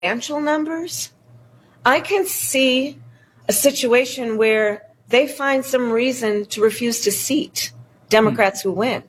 financial numbers, I can see a situation where they find some reason to refuse to seat Democrats who win.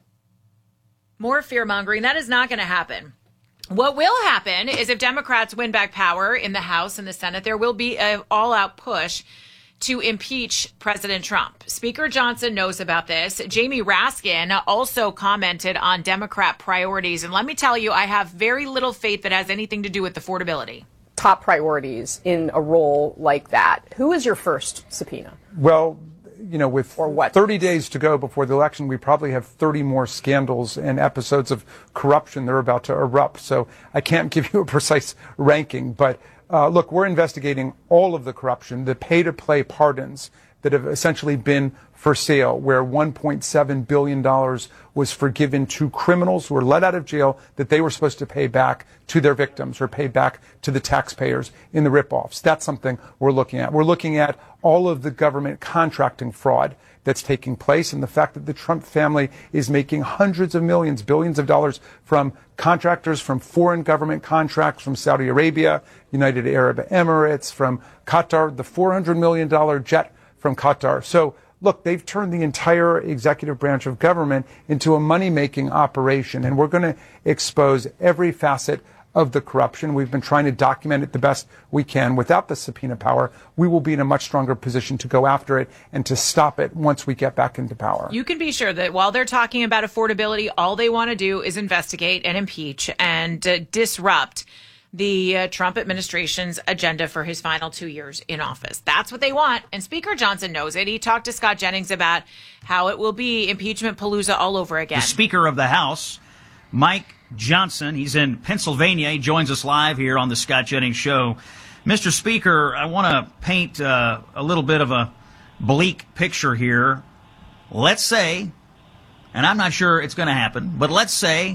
More fear-mongering. That is not going to happen. What will happen is if Democrats win back power in the House and the Senate, there will be an all-out push to impeach President Trump. Speaker Johnson knows about this. Jamie Raskin also commented on Democrat priorities. And let me tell you, I have very little faith that has anything to do with affordability. Top priorities in a role like that. Who is your first subpoena? Well, you know, with 30 days to go before the election, we probably have 30 more scandals and episodes of corruption that are about to erupt. So I can't give you a precise ranking. But look, we're investigating all of the corruption, the pay-to-play pardons that have essentially been for sale, where $1.7 billion was forgiven to criminals who were let out of jail that they were supposed to pay back to their victims or pay back to the taxpayers in the ripoffs. That's something we're looking at. We're looking at all of the government contracting fraud that's taking place and the fact that the Trump family is making hundreds of millions, billions of dollars from contractors, from foreign government contracts, from Saudi Arabia, United Arab Emirates, from Qatar, the $400 million jet from Qatar. So, look, they've turned the entire executive branch of government into a money-making operation, and we're going to expose every facet of the corruption. We've been trying to document it the best we can. Without the subpoena power, we will be in a much stronger position to go after it and to stop it once we get back into power. You can be sure that while they're talking about affordability, all they want to do is investigate and impeach and disrupt the Trump administration's agenda for his final 2 years in office. That's what they want. And Speaker Johnson knows it. He talked to Scott Jennings about how it will be impeachment palooza all over again. The Speaker of the House, Mike Johnson, he's in Pennsylvania. He joins us live here on the Scott Jennings Show. Mr. Speaker, I want to paint a little bit of a bleak picture here. Let's say, and I'm not sure it's going to happen, but let's say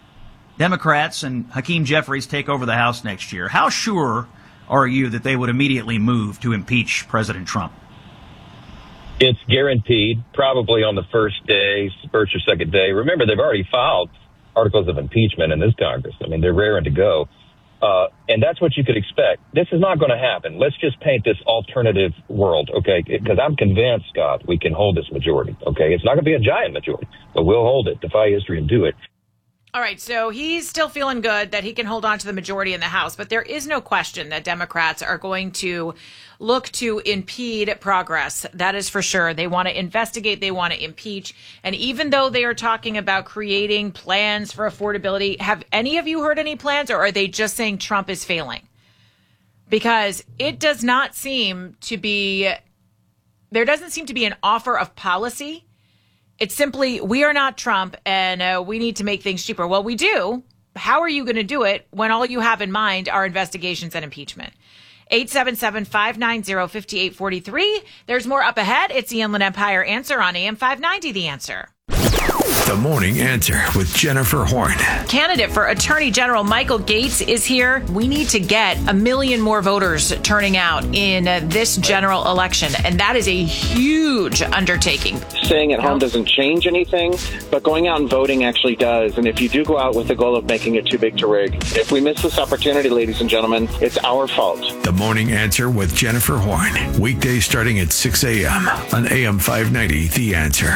Democrats and Hakeem Jeffries take over the House next year. How sure are you that they would immediately move to impeach President Trump? It's guaranteed, probably on the first day, first or second day. Remember, they've already filed articles of impeachment in this Congress. I mean, they're raring to go. And that's what you could expect. This is not going to happen. Let's just paint this alternative world, okay? Because I'm convinced, Scott, we can hold this majority, okay? It's not going to be a giant majority, but we'll hold it, defy history, and do it. All right, so he's still feeling good that he can hold on to the majority in the House, but there is no question that Democrats are going to look to impede progress. That is for sure. They want to investigate, they want to impeach, and even though they are talking about creating plans for affordability, have any of you heard any plans, or are they just saying Trump is failing? Because it does not seem to be, there doesn't seem to be an offer of policy. It's simply, we are not Trump and we need to make things cheaper. Well, we do. How are you going to do it when all you have in mind are investigations and impeachment? 877-590-5843. There's more up ahead. It's the Inland Empire Answer on AM 590, The Answer. The Morning Answer with Jennifer Horn. Candidate for Attorney General Michael Gates is here. We need to get 1 million more voters turning out in this general election, and that is a huge undertaking. Staying at home doesn't change anything, but going out and voting actually does. And if you do go out with the goal of making it too big to rig, if we miss this opportunity, ladies and gentlemen, it's our fault. The Morning Answer with Jennifer Horn. Weekdays starting at 6 a.m. on AM 590, The Answer.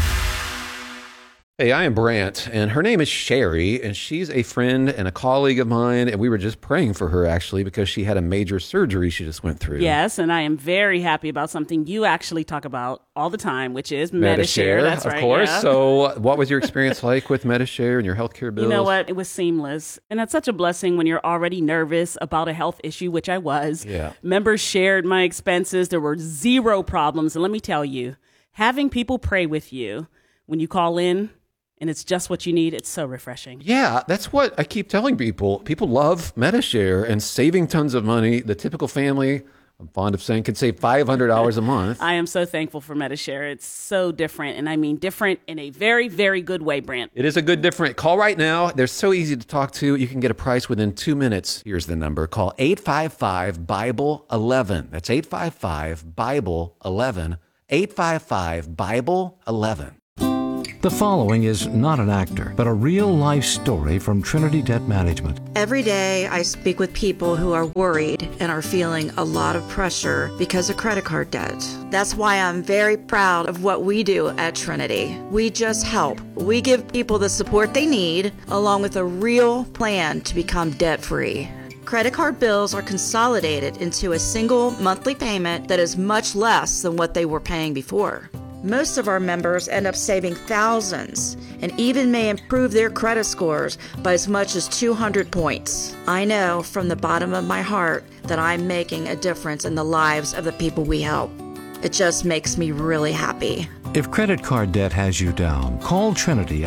Hey, I am Brant, and her name is Sherry, and she's a friend and a colleague of mine, and we were just praying for her, actually, because she had a major surgery she just went through. Yes, and I am very happy about something you actually talk about all the time, which is Medi-Share. That's right, of course. Yeah. So what was your experience like with Medi-Share and your healthcare bills? You know what? It was seamless, and that's such a blessing when you're already nervous about a health issue, which I was. Yeah. Members shared my expenses. There were zero problems, and let me tell you, having people pray with you when you call in, and it's just what you need. It's so refreshing. Yeah, that's what I keep telling people. People love Medi-Share and saving tons of money. The typical family, I'm fond of saying, could save $500 a month. I am so thankful for Medi-Share. It's so different, and I mean different in a very, very good way, Brant. It is a good different. Call right now. They're so easy to talk to. You can get a price within 2 minutes. Here's the number. Call 855-BIBLE-11. That's 855-BIBLE-11. 855-BIBLE-11. The following is not an actor, but a real-life story from Trinity Debt Management. Every day I speak with people who are worried and are feeling a lot of pressure because of credit card debt. That's why I'm very proud of what we do at Trinity. We just help. We give people the support they need, along with a real plan to become debt-free. Credit card bills are consolidated into a single monthly payment that is much less than what they were paying before. Most of our members end up saving thousands and even may improve their credit scores by as much as 200 points. I know from the bottom of my heart that I'm making a difference in the lives of the people we help. It just makes me really happy. If credit card debt has you down, call Trinity at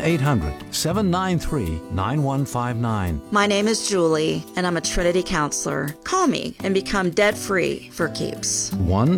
1-800-793-9159. My name is Julie, and I'm a Trinity counselor. Call me and become debt-free for keeps.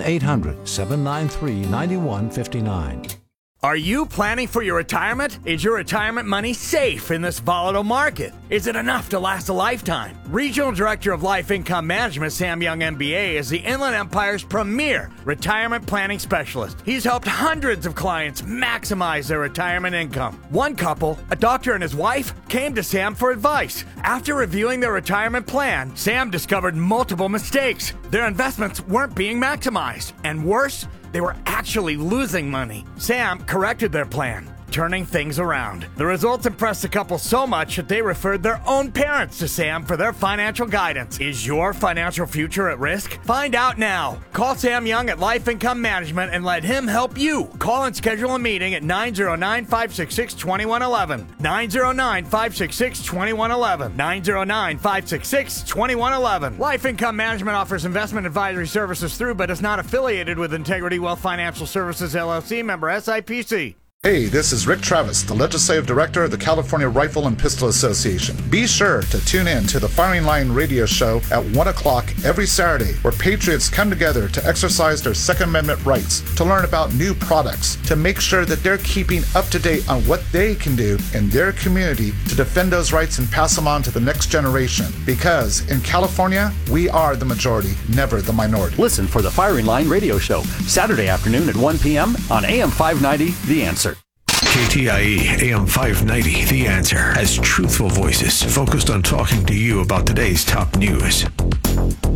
1-800-793-9159. Are you planning for your retirement? Is your retirement money safe in this volatile market? Is it enough to last a lifetime? Regional Director of Life Income Management, Sam Young, MBA, is the Inland Empire's premier retirement planning specialist. He's helped hundreds of clients maximize their retirement income. One couple, a doctor and his wife, came to Sam for advice. After reviewing their retirement plan, Sam discovered multiple mistakes. Their investments weren't being maximized. And worse, they were actually losing money. Sam corrected their plan, turning things around. The results impressed the couple so much that they referred their own parents to Sam for their financial guidance. Is your financial future at risk? Find out now. Call Sam Young at Life Income Management and let him help you. Call and schedule a meeting at 909-566-2111. 909-566-2111. 909-566-2111. Life Income Management offers investment advisory services through but is not affiliated with Integrity Wealth Financial Services, LLC, member SIPC. Hey, this is Rick Travis, the Legislative Director of the California Rifle and Pistol Association. Be sure to tune in to the Firing Line radio show at 1 o'clock every Saturday, where patriots come together to exercise their Second Amendment rights, to learn about new products, to make sure that they're keeping up to date on what they can do in their community to defend those rights and pass them on to the next generation. Because in California, we are the majority, never the minority. Listen for the Firing Line radio show, Saturday afternoon at 1 p.m. on AM 590, The Answer. KTIE AM 590, The Answer, has truthful voices focused on talking to you about today's top news.